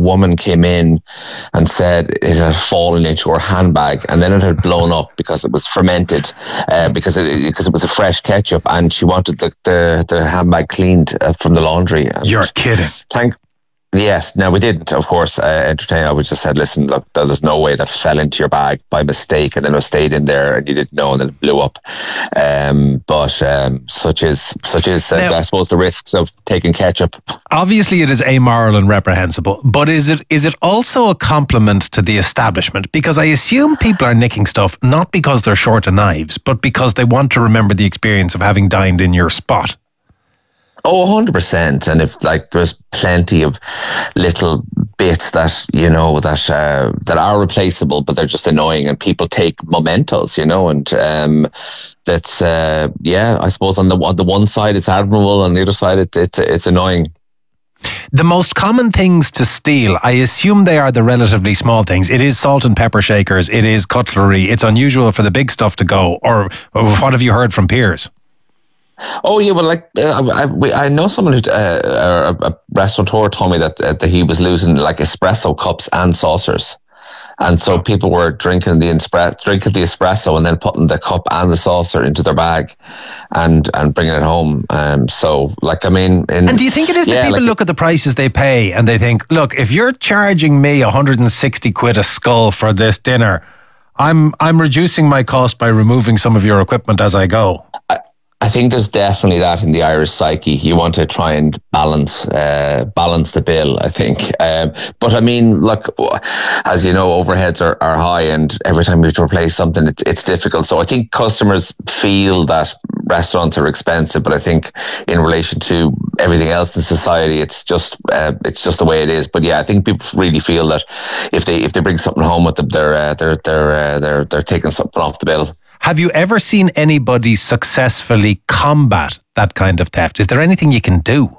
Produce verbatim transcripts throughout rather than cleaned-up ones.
woman came in and said it had fallen into her handbag, and then it had blown up because it was fermented, uh, because it because it was a fresh ketchup, and she wanted the the, the handbag cleaned uh, from the laundry. And You're kidding. Thank. Yes. Now, we didn't, of course, uh, entertain. I was just said, listen, look, there's no way that fell into your bag by mistake and then it stayed in there and you didn't know and then it blew up. Um, but um, such is, such is uh, now, I suppose, the risks of taking ketchup. Obviously, it is amoral and reprehensible, but is it is it also a compliment to the establishment? Because I assume people are nicking stuff not because they're short of knives, but because they want to remember the experience of having dined in your spot. Oh, one hundred percent. And if, like, there's plenty of little bits that, you know, that uh, that are replaceable, but they're just annoying and people take mementos, you know, and um, that's, uh, yeah, I suppose on the on the one side it's admirable, on the other side it's, it's, it's annoying. The most common things to steal, I assume they are the relatively small things. It is salt and pepper shakers, it is cutlery, it's unusual for the big stuff to go, or, or what have you heard from peers? Oh yeah, well, like uh, I, we, I know someone who, uh, a, a restaurateur told me that uh, that he was losing like espresso cups and saucers, and so people were drinking the espresso, drinking the espresso, and then putting the cup and the saucer into their bag, and and bringing it home. Um, so like I mean, in, and do you think it is yeah, that people like, look at the prices they pay and they think, look, if you're charging me one hundred sixty quid a skull for this dinner, I'm I'm reducing my cost by removing some of your equipment as I go. I, I think there's definitely that in the Irish psyche. You want to try and balance uh, balance the bill, I think. Um, but I mean, look, as you know, overheads are, are high, and every time you have to replace something, it's, it's difficult. So I think customers feel that restaurants are expensive, but I think in relation to everything else in society, it's just uh, it's just the way it is. But yeah, I think people really feel that if they if they bring something home with them, they're uh, they're they're uh, they're they're taking something off the bill. Have you ever seen anybody successfully combat that kind of theft? Is there anything you can do?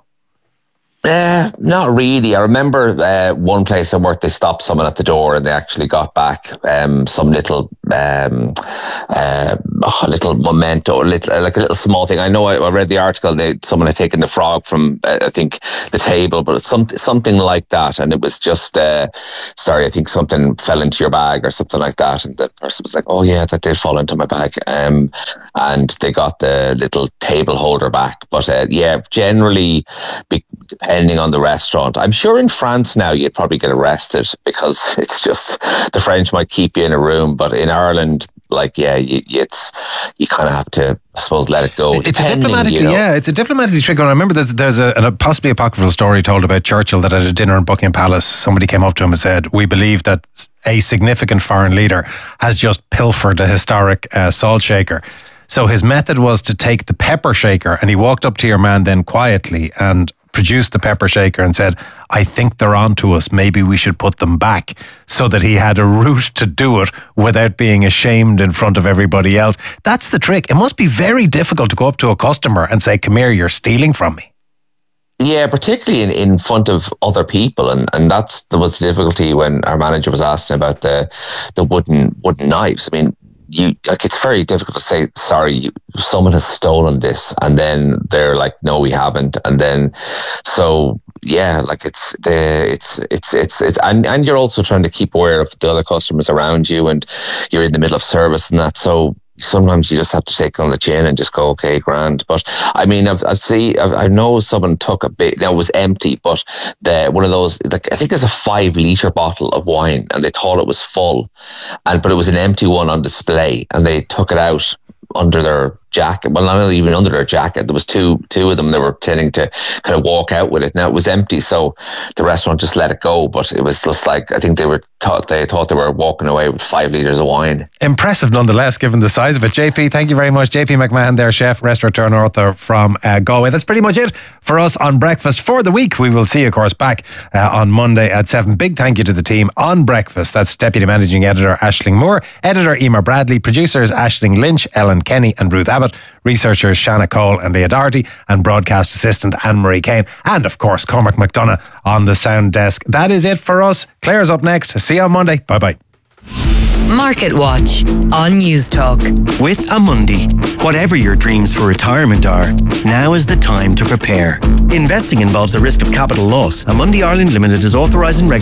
Uh, not really. I remember uh, one place I worked, they stopped someone at the door and they actually got back um, some little um, uh, a little memento, little, like a little small thing. I know I, I read the article, they, someone had taken the frog from, uh, I think, the table, but it's some, something like that. And it was just, uh, sorry, I think something fell into your bag or something like that. And the person was like, oh yeah, that did fall into my bag. Um, and they got the little table holder back. But uh, yeah, generally, be, depending on the restaurant. I'm sure in France now you'd probably get arrested because it's just, the French might keep you in a room, but in Ireland, like, yeah, you, it's, you kind of have to, I suppose, let it go. It's a diplomatically, you know? yeah, it's a diplomatically tricky one. I remember there's, there's a, a possibly apocryphal story told about Churchill that at a dinner in Buckingham Palace, somebody came up to him and said, we believe that a significant foreign leader has just pilfered a historic uh, salt shaker. So his method was to take the pepper shaker, and he walked up to your man then quietly and produced the pepper shaker and said, I think they're on to us, maybe we should put them back, so that he had a route to do it without being ashamed in front of everybody else. That's the trick. It must be very difficult to go up to a customer and say, come here, you're stealing from me. Yeah, particularly in, in front of other people, and, and that's there was the difficulty when our manager was asking about the the wooden wooden knives. I mean, you like it's very difficult to say sorry, you, someone has stolen this, and then they're like, no, we haven't, and then so yeah, like it's the it's it's it's it's and, and you're also trying to keep aware of the other customers around you, and you're in the middle of service and that, so sometimes you just have to take on the chin and just go, okay, grand. But I mean, I've I've seen I've, I know someone took a bit. Now it was empty, but the one of those, like I think it's a five liter bottle of wine, and they thought it was full, and but it was an empty one on display, and they took it out under their jacket. Well, not even under their jacket. There was two two of them. They were tending to kind of walk out with it. Now it was empty, so the restaurant just let it go. But it was just like, I think they were thought they thought they were walking away with five litres of wine. Impressive nonetheless, given the size of it. J P, thank you very much. J P McMahon there, chef, restaurateur and author from uh, Galway. That's pretty much it for us on Breakfast for the week. We will see you, of course, back uh, on Monday at seven. Big thank you to the team on Breakfast. That's Deputy Managing Editor Aisling Moore, Editor Emer Bradley, Producers Aisling Lynch, Ellen Kenny and Ruth Abbott, Researchers Shanna Cole and Leah Doherty, and Broadcast Assistant Anne-Marie Kane, and of course Cormac McDonough on the sound desk. That is it for us. Claire's up next. See you on Monday. Bye bye. Market Watch on News Talk with Amundi. Whatever your dreams for retirement are, now is the time to prepare. Investing involves a risk of capital loss. Amundi Ireland Limited is authorised and regulated